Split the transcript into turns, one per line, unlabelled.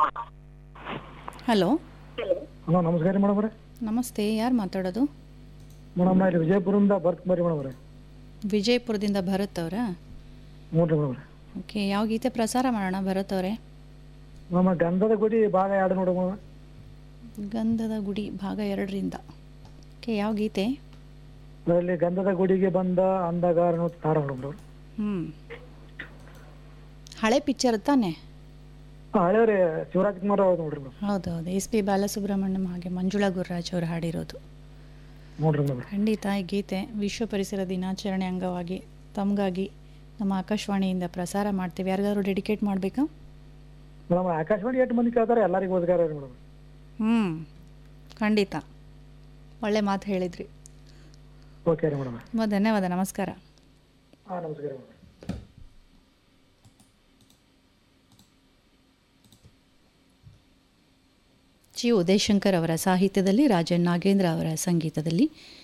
Hello.
Hello ನಮಸ್ಕಾರ madam ಅವ್ರೆ.
ನಮಸ್ತೆ, ಯಾರು ಮಾತಾಡೋದು?
ಮೇಡಮ್ ನಾ ಇಲ್ಲಿ ವಿಜಯಪುರದಿಂದ ಬರ್ತೀನಿ ಮೇಡಮ್ ಅವ್ರೆ.
ವಿಜಯಪುರದಿಂದ ಭರತ್ ಅವರಾ?
ಹ್ಞೂ ರೀ ಮೇಡಮ್.
ಓಕೆ, ಯಾವ ಗೀತೆ ಪ್ರಸಾರ ಮಾಡೋಣ ಭರತ್ ಅವರೇ?
ನಮ್ಮ ಗಂಧದ ಗುಡಿ ಭಾಗ 2 ನೋಡು ಮೇಡಮ್.
ಗಂಧದ ಗುಡಿ ಭಾಗ 2ರಿಂದ. ಓಕೆ, ಯಾವ ಗೀತೆ?
ಅದರಲ್ಲಿ ಗಂಧದ ಗುಡಿಗೆ ಬಂದ ಅಂಧಗಾರನು ತಾರ ಮೇಡಮ್.
ಹ್ಞೂ, ಹಳೆ ಪಿಕ್ಚರ್ ತಾನೆ?
ಹಳೆ ರೀ, ಶಿವರಾಜ್ ಕುಮಾರ್ ಅವ್ರು ನೋಡ್ರಿ ಮೇಡಮ್.
ಹೌದೌದು, ಎಸ್ ಪಿ ಬಾಲಸುಬ್ರಹ್ಮಣ್ಯಂ ಹಾಗೆ ಮಂಜುಳಾ ಗುರುರಾಜ್ ಅವರು ಹಾಡಿರೋದು.
ನೋಡ್ರಿ ಮೇಡಮ್.
ಖಂಡಿತ ಈ ಗೀತೆ ವಿಶ್ವ ಪರಿಸರ ದಿನಾಚರಣೆ ಅಂಗವಾಗಿ ತಮಗಾಗಿ ನಮ್ಮ ಆಕಾಶವಾಣಿಯಿಂದ ಪ್ರಸಾರ ಮಾಡ್ತೀವಿ. ಯಾರಿಗಾದ್ರು ಡೆಡಿಕೇಟ್ ಮಾಡಬೇಕಾ?
ಮೇಡಮ್ ಆಕಾಶವಾಣಿ 8 ಮಂದಿ ಕೇಳ್ತಾರೆ, ಎಲ್ಲರಿಗೂ ಓದ್ಗಾರ ರೀ ಮೇಡಮ್.
ಹ್ಞೂ, ಖಂಡಿತ ಒಳ್ಳೆ ಮಾತು ಹೇಳಿದ್ರಿ.
ಓಕೆ ರೀ ಮೇಡಮ್.
ತುಂಬ ಧನ್ಯವಾದ, ನಮಸ್ಕಾರ.
ಹಾಂ ನಮಸ್ಕಾರ ಮೇಡಮ್.
ಜಿ ಉದಯಶಂಕರ್ ಅವರ ಸಾಹಿತ್ಯದಲ್ಲಿ, ರಾಜನ್ ನಾಗೇಂದ್ರ ಅವರ ಸಂಗೀತದಲ್ಲಿ